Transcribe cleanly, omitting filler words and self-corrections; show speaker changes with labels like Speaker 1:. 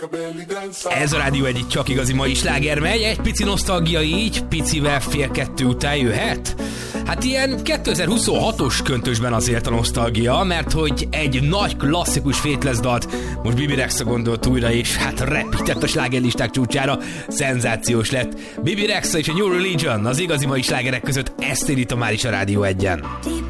Speaker 1: Ez a Rádió Egy csak igazi mai sláger megy, egy pici nosztalgia így, picivel 1:30 után jöhet. Hát ilyen 2026-os köntösben azért a nosztalgia, mert hogy egy nagy klasszikus fétleszdalt most Bibi Rexha gondolt újra, és hát repített a slágerlisták csúcsára, szenzációs lett. Bibi Rexha és a New Religion az igazi mai slágerek között, ezt indítom már is a Rádió Egyen.